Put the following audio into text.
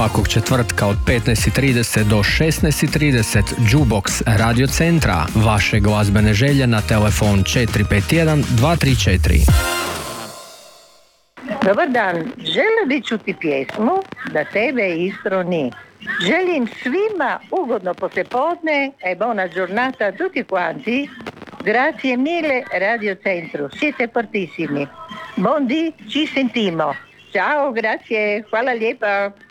svakog četvrtka od 15:30 do 16:30 Jukebox Radio Centra. Vaše glazbene želje na telefon 451 234. Dobar dan, želio bi čuti pjesmu Da tebe Istro ni. Želim svima ugodno poslijepodne e buona giornata a tutti quanti. Grazie mille Radio Centro, siete fortissimi. Buon dì, ci sentimo. Ciao, grazie, hvala lijepa.